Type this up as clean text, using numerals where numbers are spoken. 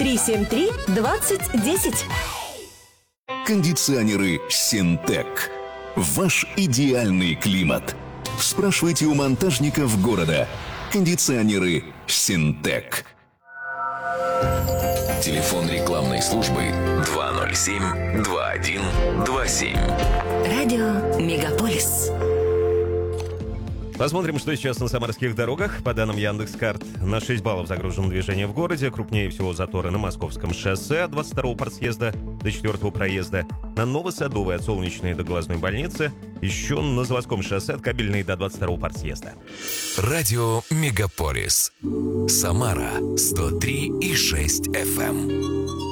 373-2010. Кондиционеры «Синтек». Ваш идеальный климат. Спрашивайте у монтажников города. Кондиционеры «Синтек». Телефон рекламной службы 207-2127. Радио «Мегаполис». Посмотрим, что сейчас на самарских дорогах. По данным Яндекс.Карт, на 6 баллов загружено движение в городе. Крупнее всего заторы на Московском шоссе от 22-го подъезда до 4-го проезда. На Новосадовой от Солнечной до Глазной больницы. Еще на Заводском шоссе от Кабельной до 22-го подъезда. Радио «Мегаполис». Самара 103,6 FM.